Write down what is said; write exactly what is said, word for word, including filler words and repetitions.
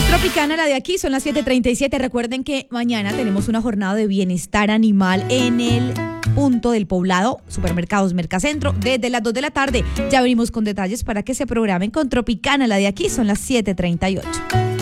Tropicana, la de aquí, son las siete treinta y siete. Recuerden que mañana tenemos una jornada de bienestar animal en el punto del Poblado, Supermercados Mercacentro, desde las dos de la tarde. Ya venimos con detalles para que se programen con Tropicana, la de aquí, son las siete treinta y ocho.